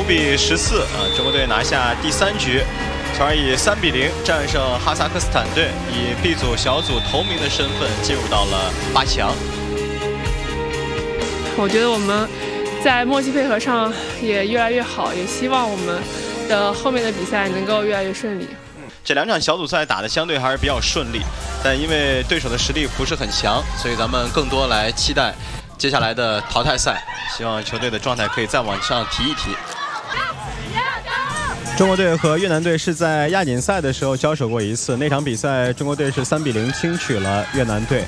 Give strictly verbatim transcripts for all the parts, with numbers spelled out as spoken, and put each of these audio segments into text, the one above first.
比十四啊，中国队拿下第三局，从而以三比零战胜哈萨克斯坦队，以 B 组小组头名的身份进入到了八强。 我觉得我们在默契配合上也越来越好，也希望我们的后面的比赛能够越来越顺利。 这两场小组赛打得相对还是比较顺利，但因为对手的实力不是很强，所以咱们更多来期待接下来的淘汰赛，希望球队的状态可以再往上提一提。中国队和越南队是在亚锦赛的时候交手过一次，那场比赛中国队是三比零轻取了越南队。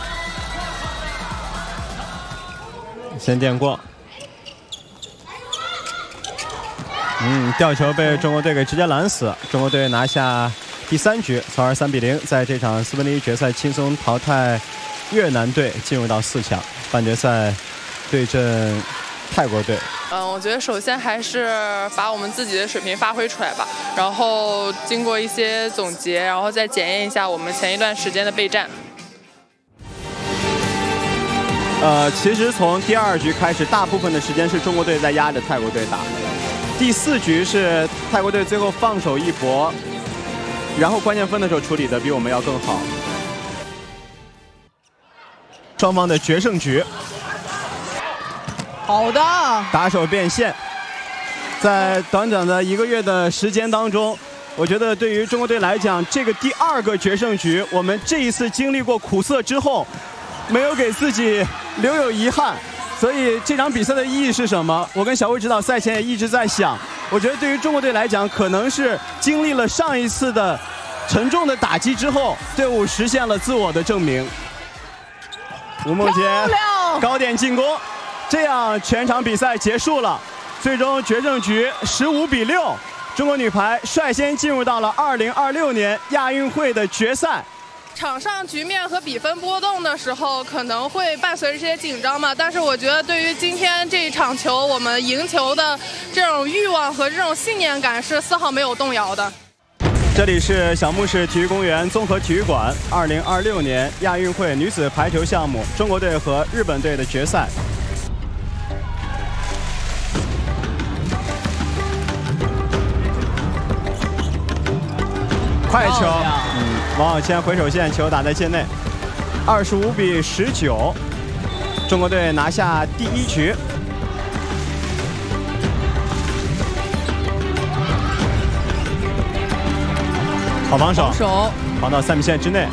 先电过，嗯，吊球被中国队给直接拦死，中国队拿下第三局，从而三比零在这场四分之一决赛轻松淘汰越南队，进入到四强。半决赛对阵泰国队。 嗯，我觉得首先还是把我们自己的水平发挥出来吧，然后经过一些总结，然后再检验一下我们前一段时间的备战。 呃，其实从第二局开始，大部分的时间是中国队在压着泰国队打。第四局是泰国队最后放手一搏，然后关键分的时候处理的比我们要更好。双方的决胜局。 好的， 打手变现，在短短的一个月的时间当中，我觉得对于中国队来讲，这个第二个决胜局，我们这一次经历过苦涩之后，没有给自己留有遗憾。所以这场比赛的意义是什么？我跟小魏指导赛前也一直在想，我觉得对于中国队来讲，可能是经历了上一次的沉重的打击之后，队伍实现了自我的证明。吴梦洁高点进攻。这样全场比赛结束了，最终决胜局十五比六，中国女排率先进入到了二零二六年亚运会的决赛。 场上局面和比分波动的时候，可能会伴随着这些紧张嘛，但是我觉得对于今天这一场球，我们赢球的这种欲望和这种信念感是丝毫没有动摇的。 这里是小木市体育公园综合体育馆，二零二六年亚运会女子排球项目中国队和日本队的决赛。快球，嗯，王晓谦回手线，球打在界内，二十五比十九，中国队拿下第一局。好防守， 防守， 防到三米线之内。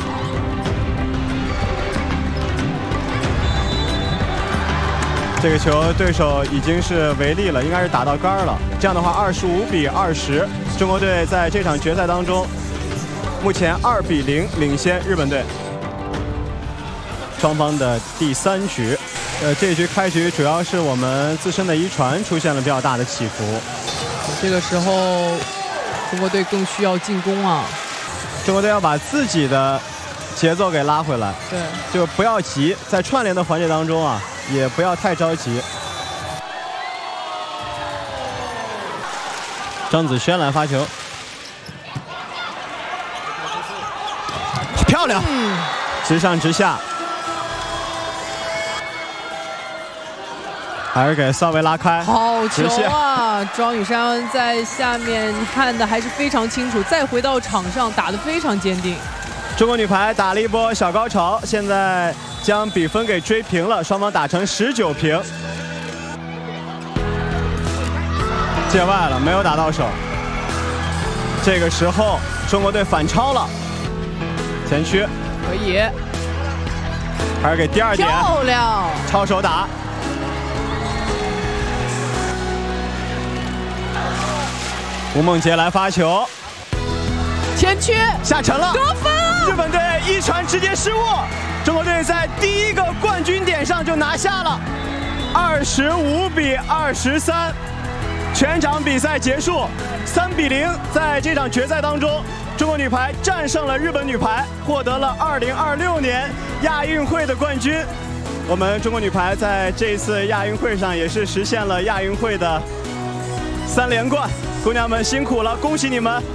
这个球对手已经是违例了，应该是打到杆了。这样的话，二十五比二十，中国队在这场决赛当中。目前二比零领先日本队。双方的第三局，呃，这一局开局主要是我们自身的遗传出现了比较大的起伏。 这个时候，中国队更需要进攻啊！ 中国队要把自己的节奏给拉回来， 对， 就不要急，在串联的环节当中啊，也不要太着急。张子轩来发球。漂亮，直上直下，还是给邵薇拉开。 好球啊！庄雨珊在下面看的还是非常清楚，再回到场上打得非常坚定。 中国女排打了一波小高潮，现在将比分给追平了，双方打成十九平。界外了，没有打到手。这个时候中国队反超了。前区可以， 还是给第二点， 漂亮， 超手打。吴梦洁来发球， 前区下沉了， 得分了！ 日本队一传直接失误，中国队在第一个冠军点上就拿下了，二十五比二十三。全场比赛结束，三比零，在这场决赛当中。中国女排战胜了日本女排，获得了二零二六年亚运会的冠军。我们中国女排在这一次亚运会上也是实现了亚运会的三连冠，姑娘们辛苦了，恭喜你们！